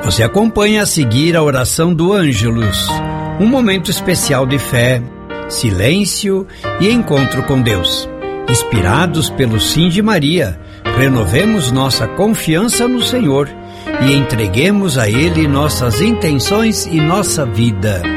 Você acompanha a seguir a oração do Ângelus, um momento especial de fé, silêncio e encontro com Deus. Inspirados pelo Sim de Maria, renovemos nossa confiança no Senhor e entreguemos a Ele nossas intenções e nossa vida.